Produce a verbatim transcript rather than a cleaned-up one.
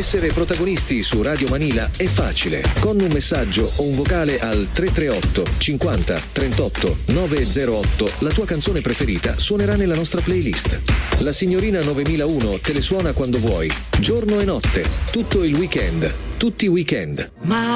Essere protagonisti su Radio Manila è facile. Con un messaggio o un vocale al tre tre otto cinquanta trentotto novecentootto la tua canzone preferita suonerà nella nostra playlist. La signorina novemilauno te le suona quando vuoi, giorno e notte, tutto il weekend, tutti i weekend. Ma